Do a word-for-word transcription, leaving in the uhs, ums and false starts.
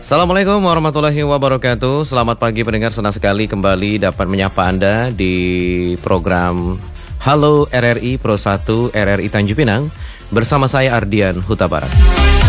Assalamualaikum warahmatullahi wabarakatuh. Selamat pagi pendengar, senang sekali kembali dapat menyapa Anda di program Halo R R I Pro satu R R I Tanjung Pinang bersama saya Ardian Huta Barat.